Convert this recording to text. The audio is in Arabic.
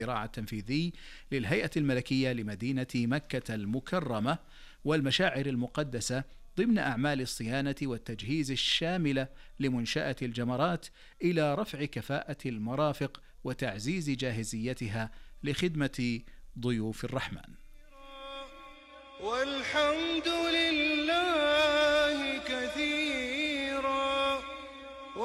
الذراع التنفيذي للهيئة الملكية لمدينة مكة المكرمة والمشاعر المقدسة ضمن أعمال الصيانة والتجهيز الشاملة لمنشأة الجمرات إلى رفع كفاءة المرافق وتعزيز جاهزيتها لخدمة ضيوف الرحمن. والحمد